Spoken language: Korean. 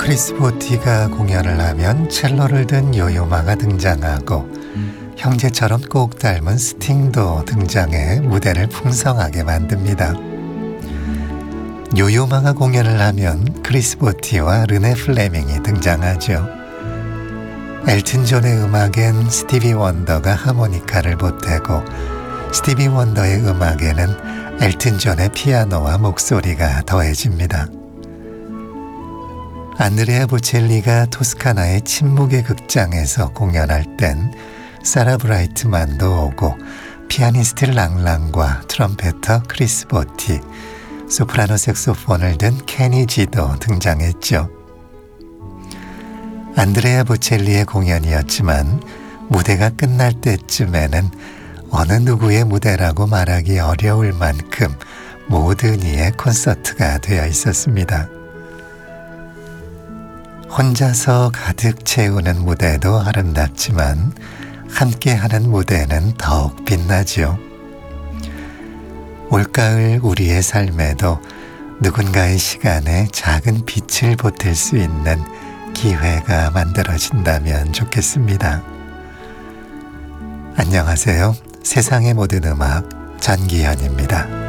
크리스 보티가 공연을 하면 첼로를 든 요요마가 등장하고 형제처럼 꼭 닮은 스팅도 등장해 무대를 풍성하게 만듭니다. 요요마가 공연을 하면 크리스 보티와 르네 플레밍이 등장하죠. 엘튼 존의 음악엔 스티비 원더가 하모니카를 보태고 스티비 원더의 음악에는 엘튼 존의 피아노와 목소리가 더해집니다. 안드레아 보첼리가 토스카나의 침묵의 극장에서 공연할 땐 사라 브라이트만도 오고 피아니스트 랑랑과 트럼페터 크리스 보티, 소프라노 색소폰을 든 케니 지도 등장했죠. 안드레아 보첼리의 공연이었지만 무대가 끝날 때쯤에는 어느 누구의 무대라고 말하기 어려울 만큼 모든 이의 콘서트가 되어 있었습니다. 혼자서 가득 채우는 무대도 아름답지만 함께하는 무대는 더욱 빛나지요. 올가을 우리의 삶에도 누군가의 시간에 작은 빛을 보탤 수 있는 기회가 만들어진다면 좋겠습니다. 안녕하세요. 세상의 모든 음악 전기현입니다.